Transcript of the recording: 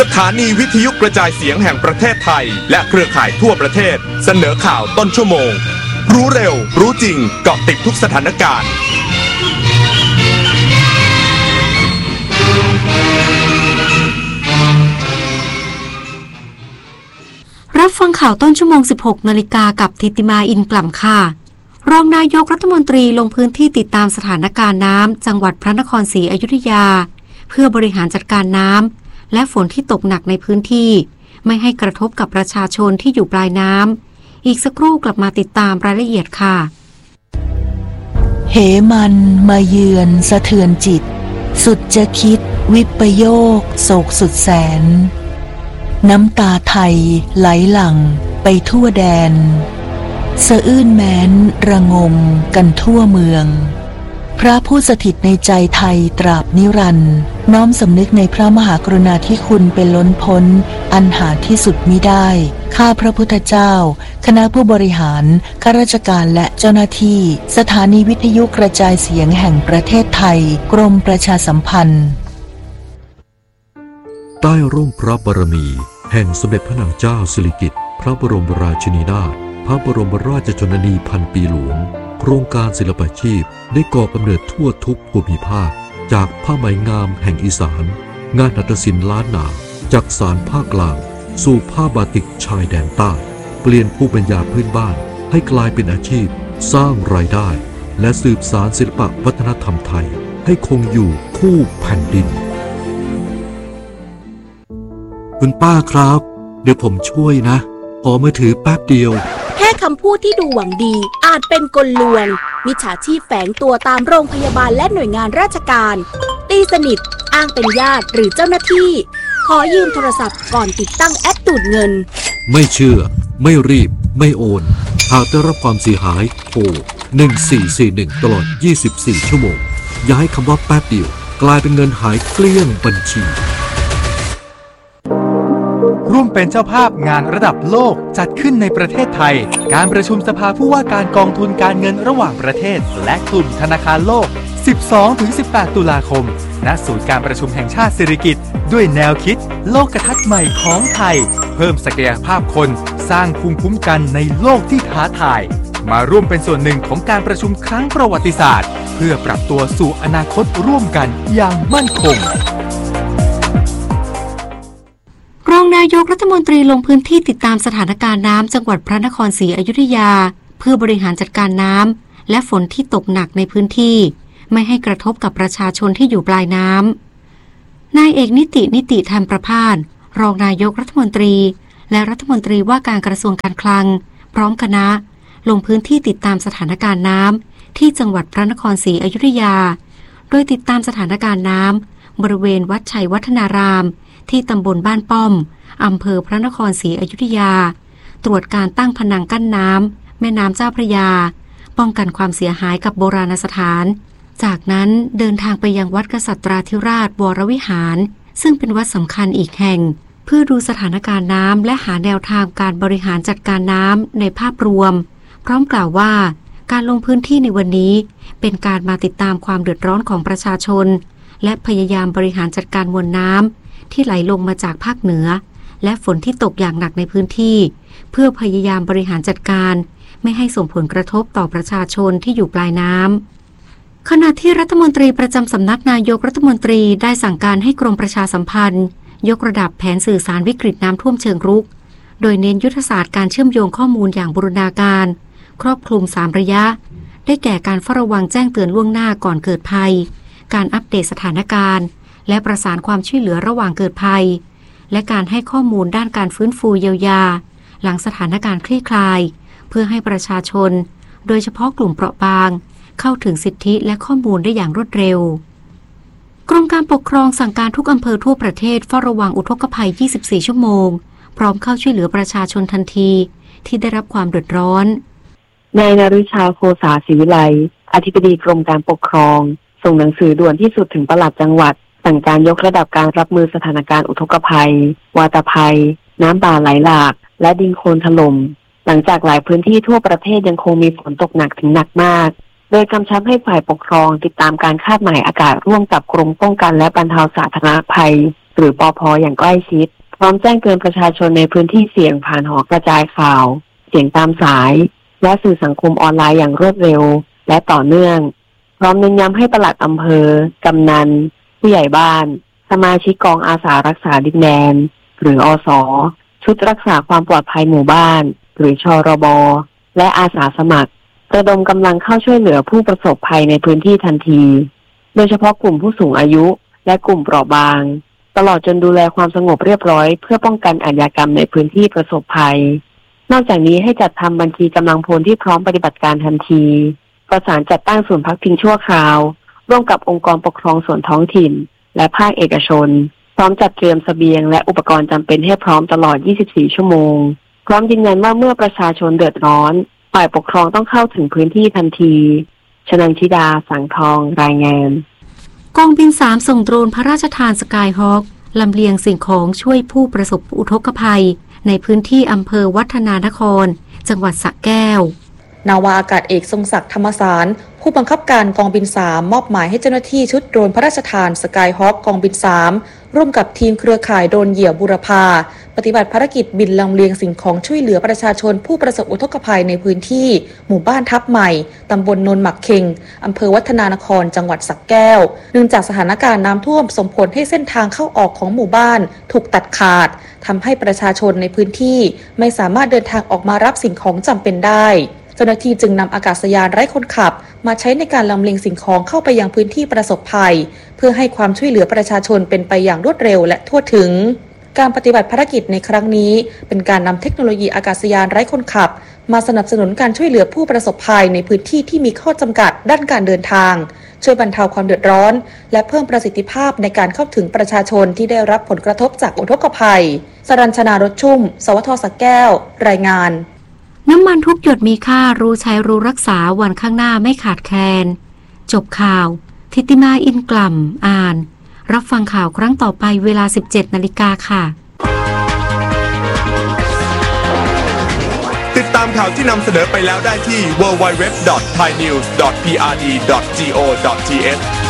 สถานีวิทยุกระจายเสียงแห่งประเทศไทยและเครือข่ายทั่วประเทศเสนอข่าวต้นชั่วโมงรู้เร็วรู้จริงเกาะติดทุกสถานการณ์รับฟังข่าวต้นชั่วโมง 16 นาฬิกากับธิติมาอินกล่ำค่ะรองนายกรัฐมนตรีลงพื้นที่ติดตามสถานการณ์น้ำจังหวัดพระนครศรีอยุธยาเพื่อบริหารจัดการน้ำและฝนที่ตกหนักในพื้นที่ไม่ให้กระทบกับประชาชนที่อยู่ปลายน้ำอีกสักครู่กลับมาติดตามรายละเอียดค่ะเหมันมาเยือนสะเทือนจิตสุดจะคิดวิปโยคโศกสุดแสนน้ำตาไทยไหลหลั่งไปทั่วแดนสะอื้นแม้นระงมกันทั่วเมืองพระผู้สถิตในใจไทยตราบนิรันดร์น้อมสำนึกในพระมหากรุณาธิคุณเป็นล้นพ้นอันหาที่สุดมิได้ข้าพระพุทธเจ้าคณะผู้บริหารข้าราชการและเจ้าหน้าที่สถานีวิทยุกระจายเสียงแห่งประเทศไทยกรมประชาสัมพันธ์ใต้ร่มพระบารมีแห่งสมเด็จพระนางเจ้าสิริกิติ์พระบรมราชินีนาถพระบรมราชชนนีพันปีหลวงโครงการศิลปาชีพได้ก่อกำเนิดทั่วทุกภูมิภาคจากผ้าไหมงามแห่งอีสานงานหัตถศิลป์ล้านนาจากสารภาคกลางสู่ผ้าบาติกชายแดนใต้เปลี่ยนภูมิปัญญาพื้นบ้านให้กลายเป็นอาชีพสร้างรายได้และสืบสานศิลปวัฒนธรรมไทยให้คงอยู่คู่แผ่นดินคุณป้าครับเดี๋ยวผมช่วยนะขอมือถือแป๊บเดียวแค่คำพูดที่ดูหวังดีอาจเป็นกลลวงมิจฉาชีพแฝงตัวตามโรงพยาบาลและหน่วยงานราชการตีสนิทอ้างเป็นญาติหรือเจ้าหน้าที่ขอยืมโทรศัพท์ก่อนติดตั้งแอปดูดเงินไม่เชื่อไม่รีบไม่โอนหากได้รับความเสียหายโทร1441ตลอด24ชั่วโมงอย่าให้คำว่าแป๊บเดียวกลายเป็นเงินหายเกลี้ยงบัญชีร่วมเป็นเจ้าภาพงานระดับโลกจัดขึ้นในประเทศไทยการประชุมสภาผู้ว่าการกองทุนการเงินระหว่างประเทศและกลุ่มธนาคารโลก 12-18 ตุลาคมณศูนย์การประชุมแห่งชาติสิริกิติ์ด้วยแนวคิดโลกทัศน์ใหม่ของไทยเพิ่มศักยภาพคนสร้างภูมิคุ้มกันในโลกที่ท้าทายมาร่วมเป็นส่วนหนึ่งของการประชุมครั้งประวัติศาสตร์เพื่อปรับตัวสู่อนาคตร่วมกันอย่างมั่นคงรองนายกรัฐมนตรีลงพื้นที่ติดตามสถานการณ์น้ำจังหวัดพระนครศรีอยุธยาเพื่อบริหารจัดการน้ำและฝนที่ตกหนักในพื้นที่ไม่ให้กระทบกับประชาชนที่อยู่ปลายน้ำนายเอกนิติธรรมประภาสรองนายกรัฐมนตรีและรัฐมนตรีว่าการกระทรวงการคลังพร้อมคณะลงพื้นที่ติดตามสถานการณ์น้ำที่จังหวัดพระนครศรีอยุธยาโดยติดตามสถานการณ์น้ำบริเวณวัดชัยวัฒนารามที่ตำบลบ้านป้อมอำเภอพระนครศรีอยุธยาตรวจการตั้งพนังกั้นน้ำแม่น้ำเจ้าพระยาป้องกันความเสียหายกับโบราณสถานจากนั้นเดินทางไปยังวัดกษัตราธิราชวรวิหารซึ่งเป็นวัดสำคัญอีกแห่งเพื่อดูสถานการณ์น้ำและหาแนวทางการบริหารจัดการน้ำในภาพรวมพร้อมกล่าวว่าการลงพื้นที่ในวันนี้เป็นการมาติดตามความเดือดร้อนของประชาชนและพยายามบริหารจัดการมวลน้ำที่ไหลลงมาจากภาคเหนือและฝนที่ตกอย่างหนักในพื้นที่เพื่อพยายามบริหารจัดการไม่ให้ส่งผลกระทบต่อประชาชนที่อยู่ปลายน้ำขณะที่รัฐมนตรีประจำสำนักนายกรัฐมนตรีได้สั่งการให้กรมประชาสัมพันธ์ยกระดับแผนสื่อสารวิกฤตน้ำท่วมเชิงรุกโดยเน้นยุทธศาสตร์การเชื่อมโยงข้อมูลอย่างบูรณาการครอบคลุม3ระยะได้แก่การเฝ้าระวังแจ้งเตือนล่วงหน้าก่อนเกิดภัยการอัปเดตสถานการณ์และประสานความช่วยเหลือระหว่างเกิดภัยและการให้ข้อมูลด้านการฟื้นฟูเยียวยาหลังสถานการณ์คลี่คลายเพื่อให้ประชาชนโดยเฉพาะกลุ่มเปราะบางเข้าถึงสิทธิและข้อมูลได้อย่างรวดเร็วกรมการปกครองสั่งการทุกอำเภอทั่วประเทศเฝ้าระวังอุทกภัย 24 ชั่วโมงพร้อมเข้าช่วยเหลือประชาชนทันทีที่ได้รับความเดือดร้อนนายนฤชาโคสาศิวิไลอธิบดีกรมการปกครองส่งหนังสือด่วนที่สุดถึงปลัดจังหวัดสั่งการยกระดับการรับมือสถานการณ์อุทกภัยวาตภัยน้ำป่าไหลหลากและดินโคลนถล่มหลังจากหลายพื้นที่ทั่วประเทศยังคงมีฝนตกหนักถึงหนักมากโดยกำชับให้ฝ่ายปกครองติดตามการคาดหมายอากาศร่วมกับกรมป้องกันและบรรเทาสาธารณภัยหรือปภ.อย่างใกล้ชิดพร้อมแจ้งเตือนประชาชนในพื้นที่เสี่ยงผ่านหอกระจายข่าวเสียงตามสายและสื่อสังคมออนไลน์อย่างรวดเร็วและต่อเนื่องพร้อมเน้นย้ำให้ปลัดอำเภอกำนันผู้ใหญ่บ้านสมาชิกกองอาสารักษาดินแดนหรืออส.ชุดรักษาความปลอดภัยหมู่บ้านหรือชรบ.และอาสาสมัครระดมกำลังเข้าช่วยเหลือผู้ประสบภัยในพื้นที่ทันทีโดยเฉพาะกลุ่มผู้สูงอายุและกลุ่มเปราะบางตลอดจนดูแลความสงบเรียบร้อยเพื่อป้องกันอาชญากรรมในพื้นที่ประสบภัยนอกจากนี้ให้จัดทำบัญชีกำลังพลที่พร้อมปฏิบัติการทันทีประสานจัดตั้งศูนย์พักพิงชั่วคราวร่วมกับองค์กรปกครองส่วนท้องถิ่นและภาคเอกชนพร้อมจัดเตรียมเสบียงและอุปกรณ์จำเป็นให้พร้อมตลอด 24 ชั่วโมงพร้อมยืนยันว่าเมื่อประชาชนเดือดร้อนฝ่ายปกครองต้องเข้าถึงพื้นที่ทันทีชนันชิดาสังทองรายงานกองบิน3ส่งโดรนพระราชทานสกายฮอคลำเลียงสิ่งของช่วยผู้ประสบอุทกภัยในพื้นที่อำเภอวัฒนานครจังหวัดสระแก้วนาวาอากาศเอกทรงศักดิ์ธรรมสารผู้บังคับการกองบิน3มอบหมายให้เจ้าหน้าที่ชุดโดรนพระราชทานสกายฮอคกองบิน3ร่วมกับทีมเครือข่ายโดรนเหยี่ยวบูรพาปฏิบัติภารกิจบินลำเลียงสิ่งของช่วยเหลือประชาชนผู้ประสบอุทกภัยในพื้นที่หมู่บ้านทับใหม่ตำบลโนนหมักเค็งอำเภอวัฒนานครจังหวัดสระแก้วเนื่องจากสถานการณ์น้ำท่วมส่งผลให้เส้นทางเข้าออกของหมู่บ้านถูกตัดขาดทำให้ประชาชนในพื้นที่ไม่สามารถเดินทางออกมารับสิ่งของจำเป็นได้เจ้าหน้าที่จึงนำอากาศยานไร้คนขับมาใช้ในการลำเลียงสิ่งของเข้าไปยังพื้นที่ประสบภัยเพื่อให้ความช่วยเหลือประชาชนเป็นไปอย่างรวดเร็วและทั่วถึงการปฏิบัติภารกิจในครั้งนี้เป็นการนำเทคโนโลยีอากาศยานไร้คนขับมาสนับสนุนการช่วยเหลือผู้ประสบภัยในพื้นที่ที่มีข้อจำกัดด้านการเดินทางช่วยบรรเทาความเดือดร้อนและเพิ่มประสิทธิภาพในการเข้าถึงประชาชนที่ได้รับผลกระทบจากอุทกภัยสรัญชนารถชุ่มสวท.สระแก้วรายงานน้ำมันทุกหยดมีค่ารู้ใช้รู้รักษาวันข้างหน้าไม่ขาดแคลนจบข่าวทิติมาอินกล่ำอ่านรับฟังข่าวครั้งต่อไปเวลา 17 นาฬิกาค่ะติดตามข่าวที่นำเสนอไปแล้วได้ที่ www.thainews.prd.go.th